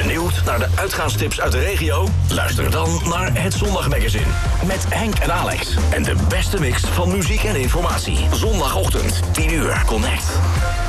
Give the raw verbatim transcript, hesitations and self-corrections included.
Benieuwd naar de uitgaanstips uit de regio? Luister dan naar Het Zondagmagazine. Met Henk en Alex. En de beste mix van muziek en informatie. Zondagochtend, tien uur. Connect.